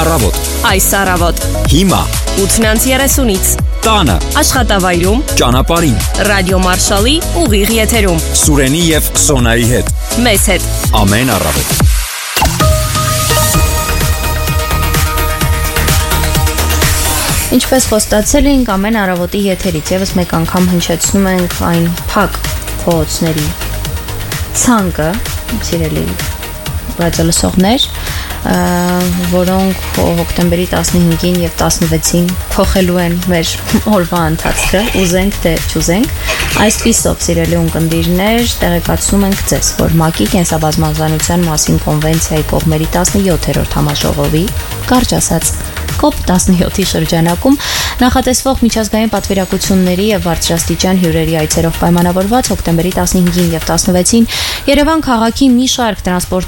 Առավոտ։ Այս առավոտ։ Հիմա 8:30-ից տանը Աշխատավայրում ճանապարհին Ռադիո Մարշալի ուղիղ եթերում Սուրենի եւ Սոնայի հետ մեզ հետ ամեն առավոտ։ Ինչպես խոստացել էինք, ամեն առավոտի եթերից եւս մեկ անգամ հնչեցնում ենք այն փակ փողոցների ցանկը, սիրելի ռադիոլսողներ, որոնք հոկտեմբերի 15-ին եւ 16-ին փոխելու են մեր օրվա ընթացքը, ուզենք թե չուզենք։ Այսպիսով, սիրելի ունկնդիրներ, տեղեկացնում ենք ձեզ, որ ՄԱԿ-ի կենսաբազմազանության մասին կոնվենցիայի կողմերի 17-րդ համաժողովի, կարճ ասած COP17-ի շրջանակում նախատեսվող միջազգային պատվիրակությունների եւ բարձրաստիճան հյուրերի այցերով պայմանավորված հոկտեմբերի 15-ին եւ 16-ին Երևան քաղաքի մի շարք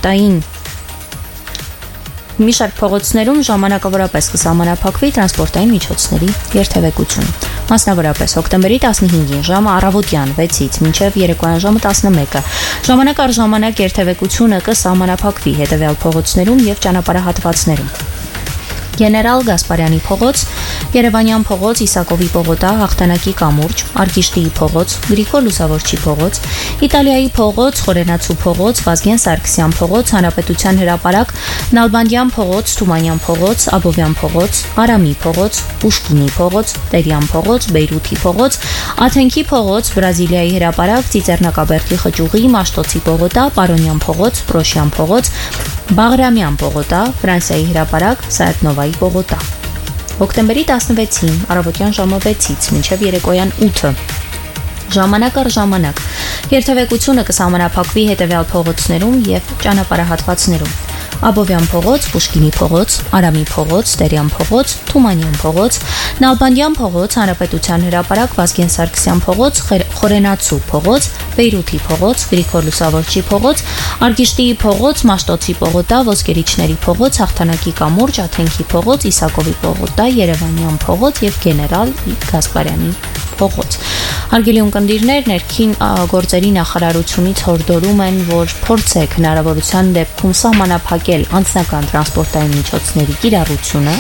փողոցներում ժամանակավորապես կսահմանափակվի տրանսպորտային միջոցների երթևեկությունը։ Մասնավորապես հոկտեմբերի 15-ին ժամը առավոտյան 6-ից մինչև երեկոյան ժամը 11-ը ժամանակ առ ժամանակ երթևեկությունը կսահմանափակվի հետևյալ փողոցներում եւ ճանապարհահատվածներում. Գեներալ Գասպարյանի փողոց, Երևանյան փողոց, Իսակովի պողոտա, Հաղթանակի կամուրջ, Արգիշտիի փողոց, Գրիգոր Լուսավորչի փողոց, Իտալիայի փողոց, Խորենացու փողոց, Վազգեն Սարգսյան փողոց, Հանրապետության հրապարակ, Նալբանդյան փողոց, Թումանյան փողոց, Աբովյան փողոց, Արամի փողոց, Պուշկինի փողոց, Տերյան փողոց, Բեյրութի փողոց, Աթենքի փողոց, Բրազիլիայի հրապարակ, Ծիծեռնակաբերդի խճուղի, Մաշտոցի պողոտա, Պարոնյան փողոց, Պրոշյան փողոց, Բաղրամյան պողոտա, Ֆրանսիայի հրապարակ, Սայաթնովայի պողոտա։ Հոկտեմբերի 16-ին առավոտյան ժամը 6-ից մինչև երեկոյան 8-ը ժամանակ առ ժամանակ երթևեկությունը կսահմանափակվի հետևյալ փողոցներում եւ ճանապարհահատվածներում. Աբովյան փողոց, Պուշկինի փողոց, Արամի փողոց, Տերյան փողոց, Թումանյան փողոց, Նալբանդյան փողոց, Հանրապետության հրապարակ, Վազգեն Սարգսյան փողոց, Խորենացու փողոց, Բեյրութի փողոց, Գրիգոր Լուսավորչի փողոց, Արգիշտիի փողոց, Մաշտոցի պողոտա, Ոսկերիչների փողոց, Հաղթանակի կամուրջ, Աթենքի փողոց, Իսակովի պողոտա, Երևանյան փողոց եւ Գեներալ Գասպարյանի փողոց։ Հարգելի ունկնդիրներ, ներքին գործերի նախարարությունից հորդորում են, որ փորձեք հնարավորության դեպքում սահմանափակել անձնական տրանսպորտային միջոցների կիրառությունը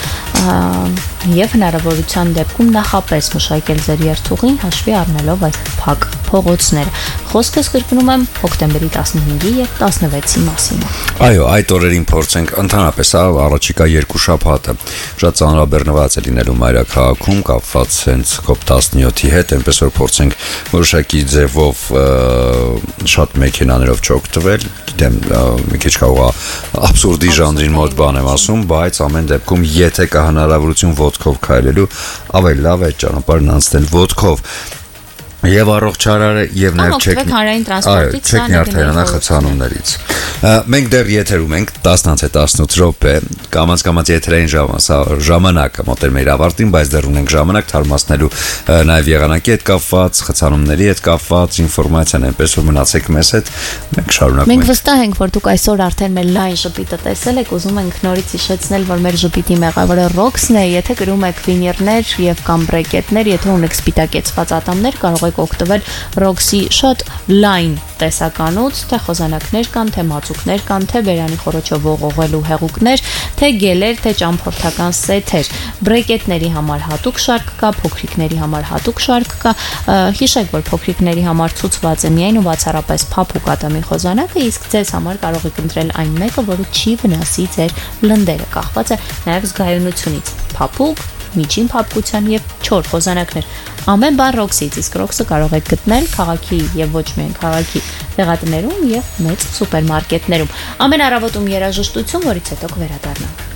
եւ հնարավորության դեպքում նախապես մշակել ձեր երթուղին հաշվի առնելով այս փակ փողոցները։ Խոսքս կրկնում եմ հոկտեմբերի 15-ի եւ 16-ի մասին։ Այո, այդ օրերին փորձենք ընդհանրապես առաջիկա երկու շաբաթը շատ ծանրաբեռնված է լինելու մայրաքաղաքում կապված հենց COP17-ի հետ, այնպես որ փորձենք որոշակի ձևով շատ մեքենաներով չօգտվել, գիտեմ, մի քիչ կարող աբսուրդի ժանրին մոտ բան եմ ասում, բայց ամեն դեպքում եթե կա հնարավորություն ոտքով քայլելու, ավելի լավ է ճանապարհն անցնել ոտքով։ Եվ առողջարարը եւ նաեւ չեք նյարդարանախցանումներից։ Մենք դեռ եթերում ենք 10-18 րոպե, կամաց եթերային ժամանակը մոտեր մեր ավարտին, բայց դեռ ունենք ժամանակ թարմացնելու նաեւ եղանակի հետ կապված, խցանումների հետ կապված ինֆորմացիան, այնպես որ մնացեք մեզ հետ, մենք շարունակում ենք։ Մենք վստահ ենք, որ դուք այսօր արդեն մեր լայն ժպիտը տեսել եք, ուզում ենք նորից հիշեցնել, որ մեր ժպիտի մեղավորը Rox-ն է, եթե գրում եք վինիրներ եւ կամ բրեկետներ, եթե ունեք սպիտակեցված ատամներ, կարող եք օգտվել Rox-ի շատ լայն տեսականուց, թե խոզանակներ կան, թե մածուկներ կան, թե բերանի խոռոչով ողողելու հեղուկներ, թե գելեր, թե ճամփորդական սեթեր։ Բրեկետների համար հատուկ շարք կա, փոքրիկների համար հատուկ շարք կա։ Հիշեք, որ փոքրիկների համար ցուցված է միայն ու բացառապես փափուկ ատամի խոզանակը, իսկ ձեզ համար կարող եք ընտրել այն մեկը, որը չի վնասի ձեր լնդերը, կախված է նաև զգայունությունից։ Փափուկ, միջին փափկության եւ չոր խոզանակներ։ Ամեն բան Rox-ից, իսկ Rox-ը կարող եք գտնել քաղաքի եւ ոչ միայն քաղաքի դեղատներում եւ մեծ սուպերմարկետներում։ Ամեն առավոտում երաժշտություն, որից հետո կվերադառնանք։